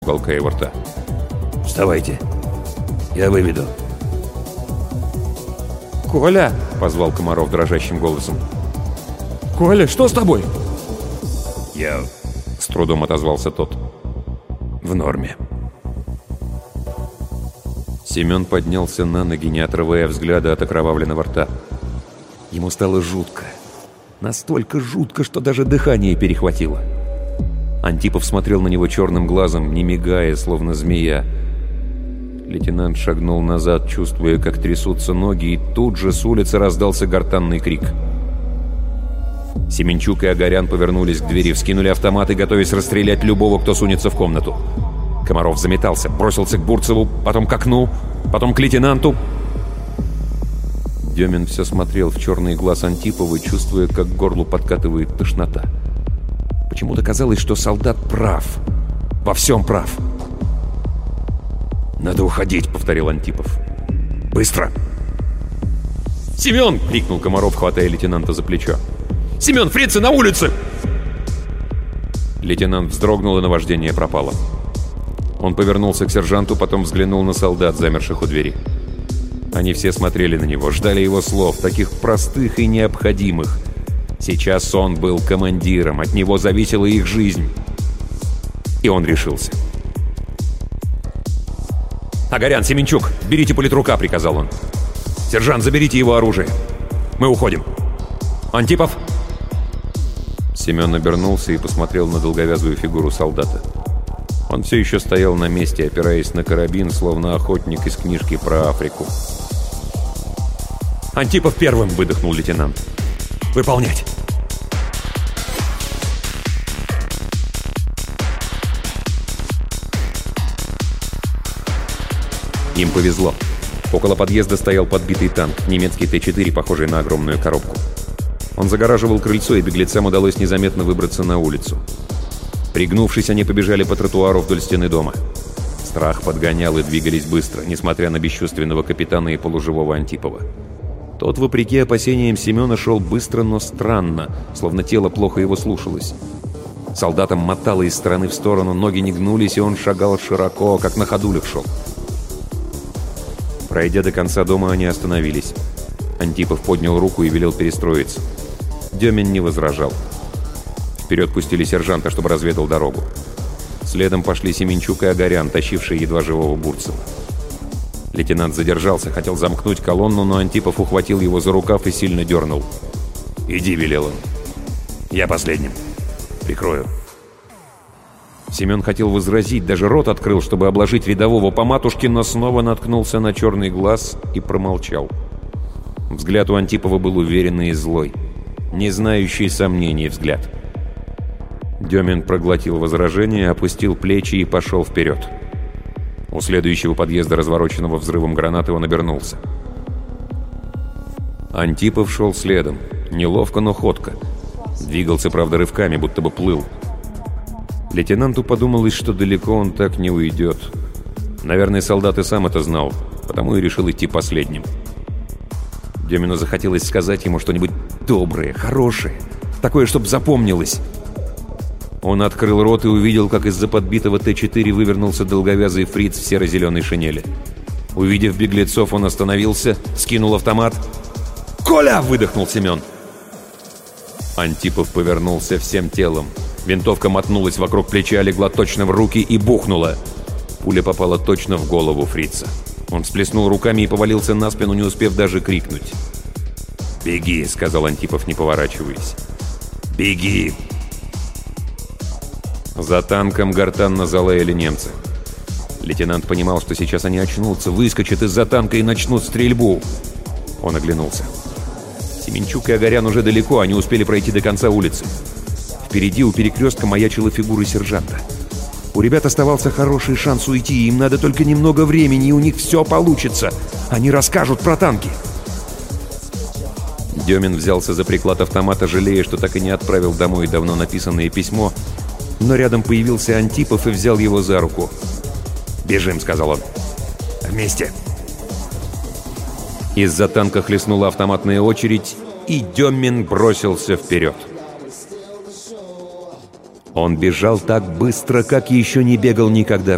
уголка его рта. «Вставайте, я выведу». «Коля!» — позвал Комаров дрожащим голосом. «Коля, что с тобой?» «Я...» — с трудом отозвался тот. «В норме». Семен поднялся на ноги, не отрывая взгляда от окровавленного рта. Ему стало жутко. Настолько жутко, что даже дыхание перехватило. Антипов смотрел на него черным глазом, не мигая, словно змея. Лейтенант шагнул назад, чувствуя, как трясутся ноги, и тут же с улицы раздался гортанный крик. Семенчук и Огарян повернулись к двери, вскинули автоматы, готовясь расстрелять любого, кто сунется в комнату. Комаров заметался, бросился к Бурцеву, потом к окну, потом к лейтенанту. Демин все смотрел в черный глаз Антипова, чувствуя, как к горлу подкатывает тошнота. Почему-то казалось, что солдат прав. Во всем прав. «Надо уходить», — повторил Антипов. «Быстро!» «Семен!» — крикнул Комаров, хватая лейтенанта за плечо. «Семен, фрицы на улице!» Лейтенант вздрогнул, и наваждение пропало. Он повернулся к сержанту, потом взглянул на солдат, замерших у двери. Они все смотрели на него, ждали его слов, таких простых и необходимых. Сейчас он был командиром, от него зависела их жизнь. И он решился. «Огарян, Семенчук, берите политрука», — приказал он. «Сержант, заберите его оружие. Мы уходим. Антипов!» Семен обернулся и посмотрел на долговязую фигуру солдата. Он все еще стоял на месте, опираясь на карабин, словно охотник из книжки про Африку. «Антипов первым!» — выдохнул лейтенант. «Выполнять!» Им повезло. Около подъезда стоял подбитый танк, немецкий Т-4, похожий на огромную коробку. Он загораживал крыльцо, и беглецам удалось незаметно выбраться на улицу. Пригнувшись, они побежали по тротуару вдоль стены дома. Страх подгонял, и двигались быстро, несмотря на бесчувственного капитана и полуживого Антипова. Тот, вопреки опасениям Семена, шел быстро, но странно, словно тело плохо его слушалось. Солдатам мотало из стороны в сторону, ноги не гнулись, и он шагал широко, как на ходулях шел. Пройдя до конца дома, они остановились. Антипов поднял руку и велел перестроиться. Демин не возражал. Вперед пустили сержанта, чтобы разведал дорогу. Следом пошли Семенчук и Огарян, тащившие едва живого Бурцева. Лейтенант задержался, хотел замкнуть колонну, но Антипов ухватил его за рукав и сильно дернул. «Иди», — велел он. «Я последним. Прикрою». Семен хотел возразить, даже рот открыл, чтобы обложить рядового по матушке, но снова наткнулся на черный глаз и промолчал. Взгляд у Антипова был уверенный и злой, не знающий сомнений взгляд. Демин проглотил возражение, опустил плечи и пошел вперед. У следующего подъезда, развороченного взрывом гранаты, он обернулся. Антипов шел следом, неловко, но ходко. Двигался, правда, рывками, будто бы плыл. Лейтенанту подумалось, что далеко он так не уйдет. Наверное, солдат и сам это знал, потому и решил идти последним. Демину захотелось сказать ему что-нибудь доброе, хорошее, такое, чтобы запомнилось. Он открыл рот и увидел, как из-за подбитого Т-4 вывернулся долговязый фриц в серо-зеленой шинели. Увидев беглецов, он остановился, скинул автомат. «Коля!» — выдохнул Семен. Антипов повернулся всем телом. Винтовка мотнулась вокруг плеча, легла точно в руки и бухнула. Пуля попала точно в голову фрица. Он всплеснул руками и повалился на спину, не успев даже крикнуть. «Беги!» — сказал Антипов, не поворачиваясь. «Беги!» За танком гортанно залаяли немцы. Лейтенант понимал, что сейчас они очнутся, выскочат из-за танка и начнут стрельбу. Он оглянулся. Семенчук и Огарян уже далеко, они успели пройти до конца улицы. Впереди у перекрестка маячила фигура сержанта. У ребят оставался хороший шанс уйти, им надо только немного времени, и у них все получится. Они расскажут про танки. Демин взялся за приклад автомата, жалея, что так и не отправил домой давно написанное письмо, но рядом появился Антипов и взял его за руку. «Бежим», — сказал он. «Вместе». Из-за танка хлестнула автоматная очередь, и Демин бросился вперед. Он бежал так быстро, как еще не бегал никогда